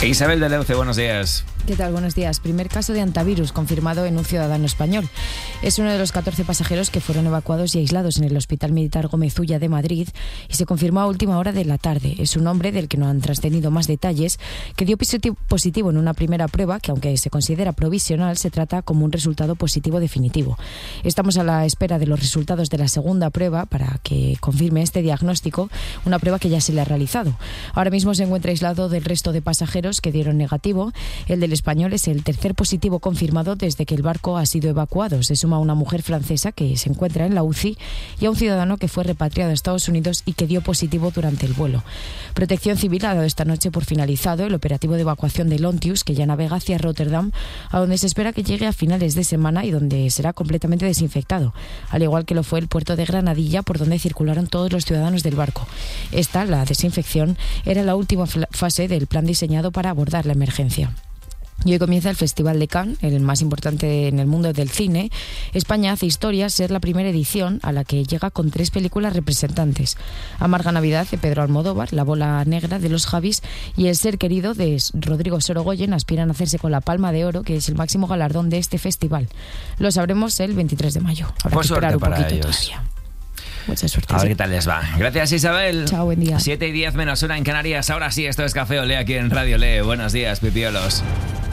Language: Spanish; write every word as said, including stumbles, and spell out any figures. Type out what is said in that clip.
Isabel de Leuce, buenos días. ¿Qué tal? Buenos días. Primer caso de antivirus confirmado en un ciudadano español. Es uno de los catorce pasajeros que fueron evacuados y aislados en el Hospital Militar Gómez Ulla de Madrid y se confirmó a última hora de la tarde. Es un hombre del que no han trascendido más detalles, que dio positivo en una primera prueba que, aunque se considera provisional, se trata como un resultado positivo definitivo. Estamos a la espera de los resultados de la segunda prueba para que confirme este diagnóstico, una prueba que ya se le ha realizado. Ahora mismo se encuentra aislado del resto de pasajeros que dieron negativo. El del español es el tercer positivo confirmado desde que el barco ha sido evacuado. Se suma a una mujer francesa que se encuentra en la U C I y a un ciudadano que fue repatriado a Estados Unidos y que dio positivo durante el vuelo. Protección Civil ha dado esta noche por finalizado el operativo de evacuación del Ontius, que ya navega hacia Rotterdam, a donde se espera que llegue a finales de semana y donde será completamente desinfectado, al igual que lo fue el puerto de Granadilla, por donde circularon todos los ciudadanos del barco. Esta, la desinfección, era la última fase del plan diseñado para abordar la emergencia. Y hoy comienza el Festival de Cannes, el más importante en el mundo del cine. España hace historia ser la primera edición a la que llega con tres películas representantes: Amarga Navidad, de Pedro Almodóvar, La Bola Negra, de los Javis, y El Ser Querido, de Rodrigo Sorogoyen, aspiran a hacerse con la Palma de Oro, que es el máximo galardón de este festival. Lo sabremos el veintitrés de mayo. Habrá Pues que esperar un para poquito ellos. todavía. Mucha suerte. A ver Sí. qué tal les va. Gracias, Isabel. Chao, buen día. siete y diez menos una en Canarias. Ahora sí, esto es Café Olé aquí en Radio Olé. Buenos días, pipiolos.